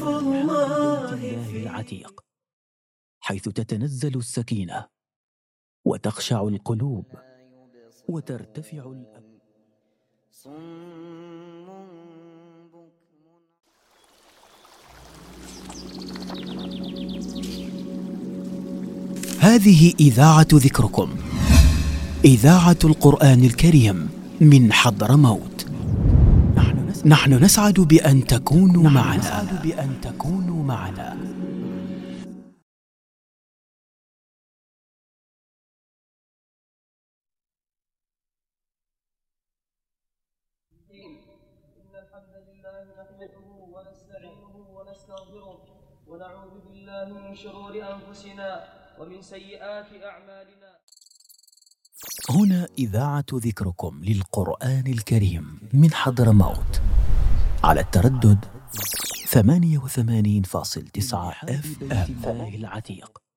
خوف الله الله العتيق، حيث تتنزل السكينة وتخشع القلوب وترتفع هذه إذاعة ذكركم، إذاعة القرآن الكريم من حضرموت. نحن نسعد بأن تكونوا معنا. إن الحمد لله نحمده ونستعينه ونستغفره ونعوذ بالله من شرور أنفسنا ومن سيئات أعمالنا. هنا إذاعة ذكركم للقرآن الكريم من حضرموت على التردد 88.9 FM. الله العتيق.